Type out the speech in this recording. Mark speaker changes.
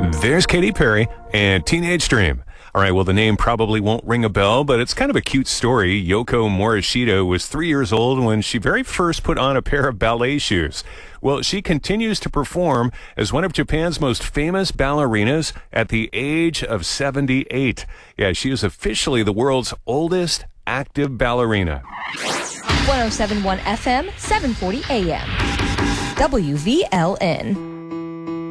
Speaker 1: There's Katy Perry and Teenage Dream. All right, well, the name probably won't ring a bell, but it's kind of a cute story. Yoko Morishita was 3 years old when she very first put on a pair of ballet shoes. Well, she continues to perform as one of Japan's most famous ballerinas at the age of 78. Yeah, she is officially the world's oldest active ballerina.
Speaker 2: 107.1 FM, 740 AM. WVLN.